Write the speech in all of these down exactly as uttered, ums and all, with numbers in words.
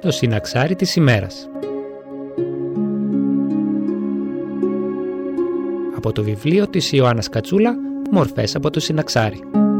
το συναξάρι της ημέρας. Από το βιβλίο της Ιωάννας Κατσούλα, «Μορφές από το συναξάρι».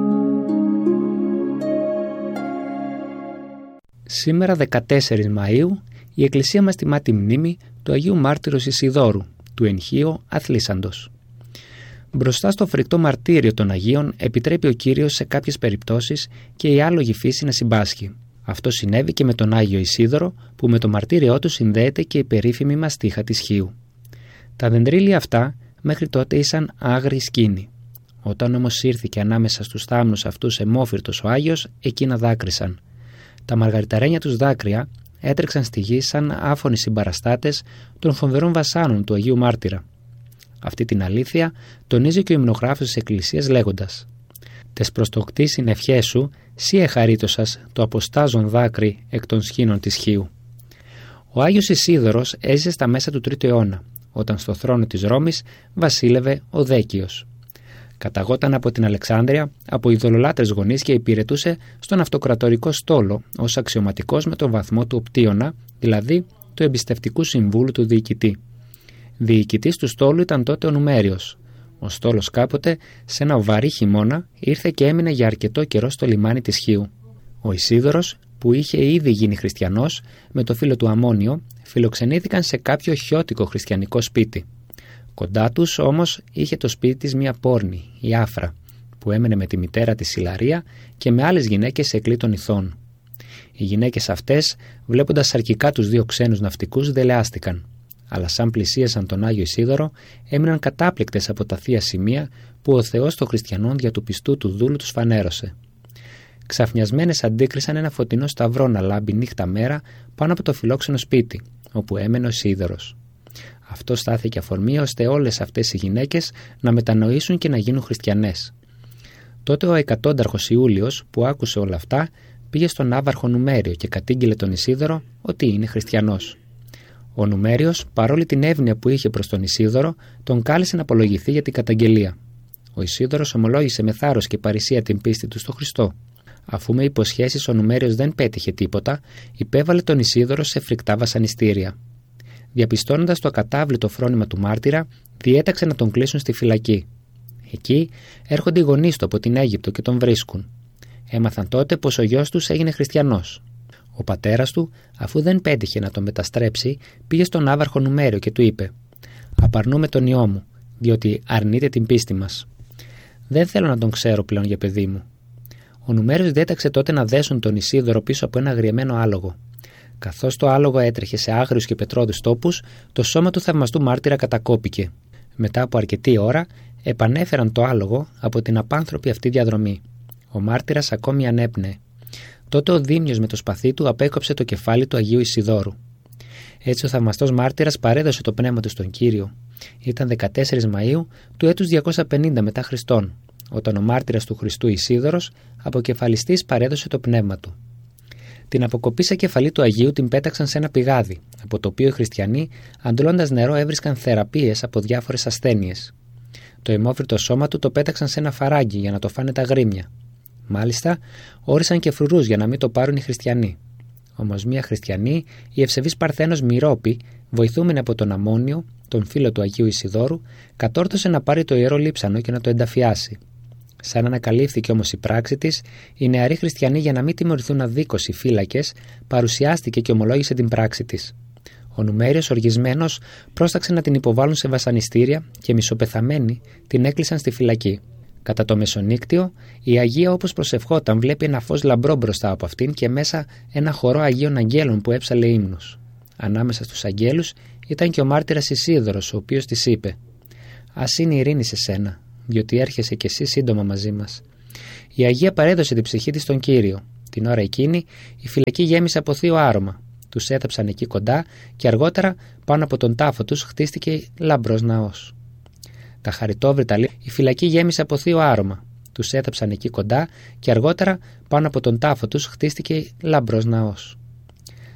Σήμερα δεκατέσσερις Μαΐου η Εκκλησία μας τιμά τη μνήμη του Αγίου Μάρτυρος Ισιδώρου, του Ενχείου Αθλήσαντος. Μπροστά στο φρικτό μαρτύριο των Αγίων επιτρέπει ο Κύριος σε κάποιες περιπτώσεις και η άλογη φύση να συμπάσχει. Αυτό συνέβη και με τον Άγιο Ισίδωρο, που με το μαρτύριό του συνδέεται και η περίφημη μαστίχα της Χίου. Τα δεντρίλια αυτά μέχρι τότε ήσαν άγριοι σκήνη. Όταν όμως ήρθηκε ανάμεσα στους θάμνους αυτούς αιμόφυρτος ο Άγιος, εκείνα δάκρυσαν. Τα μαργαριταρένια τους δάκρυα έτρεξαν στη γη σαν άφωνοι συμπαραστάτες των φοβερών βασάνων του Αγίου Μάρτυρα. Αυτή την αλήθεια τονίζει και ο υμνογράφος της Εκκλησίας λέγοντας: «Τες προστοκτήσιν ευχές σου, σύ εχαρίτωσας το αποστάζον δάκρυ εκ των σχήνων της Χίου». Ο Άγιος Ισίδωρος έζησε στα μέσα του τρίτου αιώνα, όταν στο θρόνο της Ρώμης βασίλευε ο Δέκιος. Καταγόταν από την Αλεξάνδρεια από ειδωλολάτρες γονείς και υπηρετούσε στον αυτοκρατορικό στόλο ως αξιωματικός με τον βαθμό του οπτίωνα, δηλαδή του εμπιστευτικού συμβούλου του διοικητή. Διοικητής του στόλου ήταν τότε ο Νουμέριος. Ο στόλος κάποτε, σε ένα βαρύ χειμώνα, ήρθε και έμεινε για αρκετό καιρό στο λιμάνι της Χίου. Ο Ισίδωρος, που είχε ήδη γίνει χριστιανός, με το φίλο του Αμμόνιο, φιλοξενήθηκαν σε κάποιο χιώτικο χριστιανικό σπίτι. Κοντά τους όμως είχε το σπίτι της μία πόρνη, η Άφρα, που έμενε με τη μητέρα της Σιλαρία και με άλλες γυναίκες σε κλήτων ηθών. Οι γυναίκες αυτές, βλέποντας αρκικά τους δύο ξένους ναυτικούς, δελεάστηκαν. Αλλά σαν πλησίασαν τον Άγιο Ισίδωρο, έμειναν κατάπληκτες από τα θεία σημεία που ο Θεός των χριστιανών δια του πιστού του δούλου τους φανέρωσε. Ξαφνιασμένες αντίκρισαν ένα φωτεινό σταυρό να λάμπει νύχτα μέρα πάνω από το φιλόξενο σπίτι, όπου έμενε ο Ισίδωρος. Αυτό στάθηκε αφορμή ώστε όλες αυτές οι γυναίκες να μετανοήσουν και να γίνουν χριστιανές. Τότε ο εκατόνταρχος Ιούλιος, που άκουσε όλα αυτά, πήγε στον ναύαρχο Νουμέριο και κατήγγειλε τον Ισίδωρο ότι είναι χριστιανός. Ο Νουμέριος, παρόλη την εύνοια που είχε προς τον Ισίδωρο, τον κάλεσε να απολογηθεί για την καταγγελία. Ο Ισίδωρος ομολόγησε με θάρρος και παρησία την πίστη του στο Χριστό. Αφού με υποσχέσεις ο Νουμέριος δεν πέτυχε τίποτα, υπέβαλε τον Ισίδωρο σε φρικτά βασανιστήρια. Διαπιστώνοντας το ακατάβλητο φρόνημα του μάρτυρα, διέταξε να τον κλείσουν στη φυλακή. Εκεί έρχονται οι γονείς του από την Αίγυπτο και τον βρίσκουν. Έμαθαν τότε πως ο γιος τους έγινε χριστιανός. Ο πατέρας του, αφού δεν πέτυχε να τον μεταστρέψει, πήγε στον ναύαρχο Νουμέριο και του είπε: «Απαρνούμε τον ιό μου, διότι αρνείται την πίστη μας. Δεν θέλω να τον ξέρω πλέον για παιδί μου». Ο Νουμέριος διέταξε τότε να δέσουν τον Ισίδωρο πίσω από ένα αγριεμένο άλογο. Καθώς το άλογο έτρεχε σε άγριους και πετρώδους τόπους, το σώμα του θαυμαστού μάρτυρα κατακόπηκε. Μετά από αρκετή ώρα, επανέφεραν το άλογο από την απάνθρωπη αυτή διαδρομή. Ο μάρτυρας ακόμη ανέπνεε. Τότε ο Δήμιος με το σπαθί του απέκοψε το κεφάλι του Αγίου Ισιδώρου. Έτσι ο θαυμαστός μάρτυρας παρέδωσε το πνεύμα του στον Κύριο. Ήταν δεκατέσσερις Μαΐου του έτους διακόσια πενήντα μετά Χριστόν, όταν ο μάρτυρας του Χριστού Ισίδωρος, αποκεφαλιστής, παρέδωσε το πνεύμα του. Την αποκοπήσα κεφαλή του Αγίου την πέταξαν σε ένα πηγάδι, από το οποίο οι χριστιανοί, αντλώντας νερό, έβρισκαν θεραπείες από διάφορες ασθένειες. Το αιμόφυρτο σώμα του το πέταξαν σε ένα φαράγγι για να το φάνε τα γρήμια. Μάλιστα, όρισαν και φρουρούς για να μην το πάρουν οι χριστιανοί. Όμως μία χριστιανή, η ευσεβής Παρθένος Μυρόπη, βοηθούμενη από τον Αμμόνιο, τον φίλο του Αγίου Ισιδώρου, κατόρθωσε να πάρει το ιερό λείψανο και να το ενταφιάσει. Σαν ανακαλύφθηκε όμως η πράξη της, η νεαρή χριστιανή, για να μην τιμωρηθούν αδίκως οι φύλακες, παρουσιάστηκε και ομολόγησε την πράξη της. Ο Νουμέριος, οργισμένος, πρόσταξε να την υποβάλουν σε βασανιστήρια και μισοπεθαμένοι την έκλεισαν στη φυλακή. Κατά το μεσονύκτιο, η Αγία, όπως προσευχόταν, βλέπει ένα φως λαμπρό μπροστά από αυτήν και μέσα ένα χορό Αγίων Αγγέλων που έψαλε ύμνους. Ανάμεσα στους αγγέλους ήταν και ο μάρτυρας Ισίδωρος, ο οποίος της είπε: «Ας είναι ειρήνη σε σένα, διότι έρχεσαι κι εσύ σύντομα μαζί μας». Η Αγία παρέδωσε την ψυχή της στον Κύριο. Την ώρα εκείνη η φυλακή γέμισε από θείο άρωμα. Τους έθαψαν εκεί κοντά και αργότερα πάνω από τον τάφο τους χτίστηκε λαμπρός ναός. Τα χαριτόβρητα λέει: η φυλακή γέμισε από θείο άρωμα. Τους έθαψαν εκεί κοντά και αργότερα πάνω από τον τάφο τους χτίστηκε λαμπρός ναός.